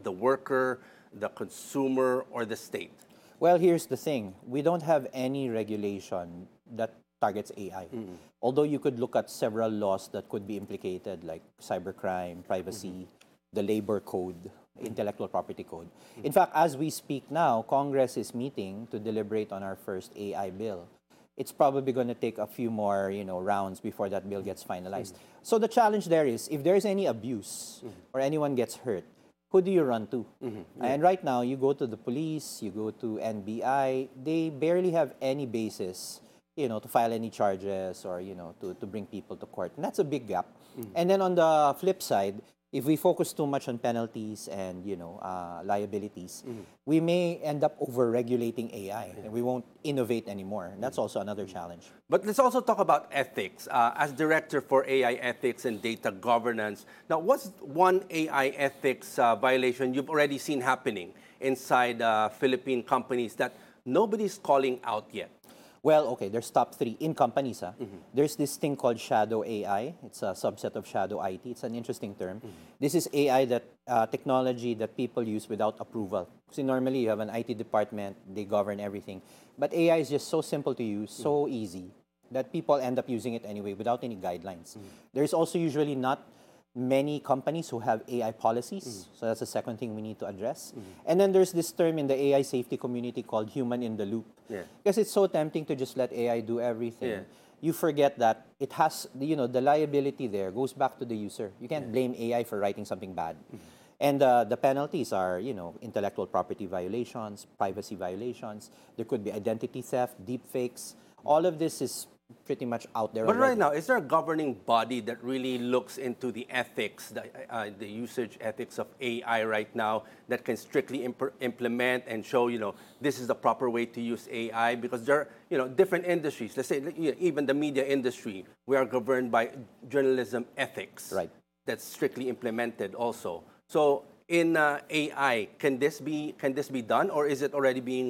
the worker, the consumer, or the state? Well, here's the thing. We don't have any regulation that targets AI. Although you could look at several laws that could be implicated, like cybercrime, privacy, the labor code, intellectual property code. In fact, as we speak now, Congress is meeting to deliberate on our first AI bill. It's probably going to take a few more, rounds before that bill gets finalized. So the challenge there is, if there's any abuse or anyone gets hurt, who do you run to? And right now, you go to the police, you go to NBI, they barely have any basis, to file any charges or, to bring people to court. And that's a big gap. And then on the flip side, if we focus too much on penalties and liabilities, we may end up over-regulating AI and we won't innovate anymore. And that's also another challenge. But let's also talk about ethics. As Director for AI Ethics and Data Governance, now what's one AI ethics violation you've already seen happening inside Philippine companies that nobody's calling out yet? Well, okay, there's top 3 in companies. There's this thing called shadow AI. It's a subset of shadow IT. It's an interesting term. This is AI technology that people use without approval. See, normally you have an IT department, they govern everything. But AI is just so simple to use, so easy, that people end up using it anyway without any guidelines. There's also usually not many companies who have AI policies. So that's the second thing we need to address. And then there's this term in the AI safety community called human in the loop. Because it's so tempting to just let AI do everything. You forget that it has, the liability there goes back to the user. You can't blame AI for writing something bad. And the penalties are, intellectual property violations, privacy violations. There could be identity theft, deep fakes. All of this is pretty much out there But already. right now, is there a governing body that really looks into the ethics, the usage ethics of AI right now that can strictly implement and show, this is the proper way to use AI? Because there are, different industries. Let's say even the media industry, we are governed by journalism ethics. Right. That's strictly implemented also. So in AI, can this be done, or is it already being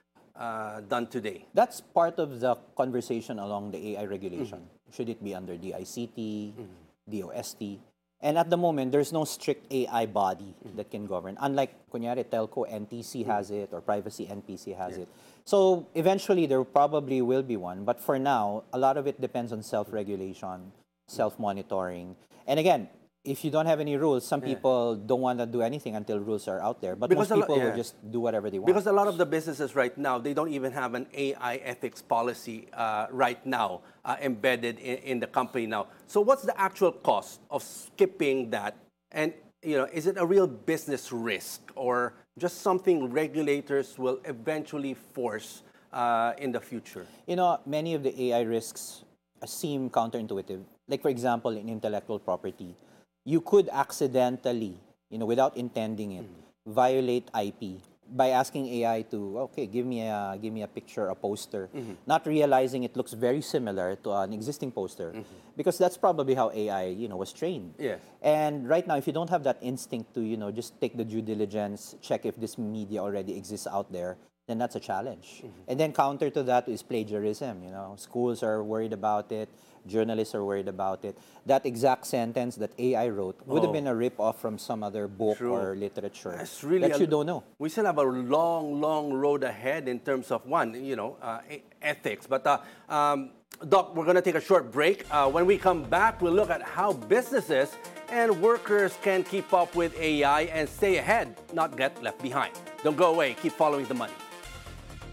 done today? That's part of the conversation along the AI regulation. Should it be under DICT, DOST? And at the moment, there's no strict AI body that can govern. Unlike, kunyari, telco, NTC has it, or privacy, NPC has it. So eventually, there probably will be one. But for now, a lot of it depends on self-regulation, self-monitoring. And again, if you don't have any rules, some people don't want to do anything until rules are out there. But most people will just do whatever they want. Because a lot of the businesses right now, they don't even have an AI ethics policy right now embedded in the company now. So what's the actual cost of skipping that? And is it a real business risk or just something regulators will eventually force in the future? Many of the AI risks seem counterintuitive. Like, for example, in intellectual property, you could accidentally, without intending it, violate IP by asking AI to, okay, give me a picture, a poster, not realizing it looks very similar to an existing poster, because that's probably how AI, was trained. Yes. And right now, if you don't have that instinct to, just take the due diligence, check if this media already exists out there, then that's a challenge. And then counter to that is plagiarism. Schools are worried about it. Journalists are worried about it. That exact sentence that AI wrote would have been a rip-off from some other book or literature that you don't know. We still have a long, long road ahead in terms of ethics. But Doc, we're going to take a short break. When we come back, we'll look at how businesses and workers can keep up with AI and stay ahead, not get left behind. Don't go away. Keep following the money.